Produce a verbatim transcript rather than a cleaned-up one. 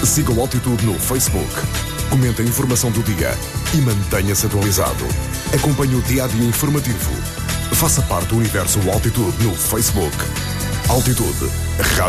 Siga o Altitude no Facebook. Comente a informação do dia e mantenha-se atualizado. Acompanhe o dia-a-dia informativo. Faça parte do universo Altitude no Facebook. Altitude.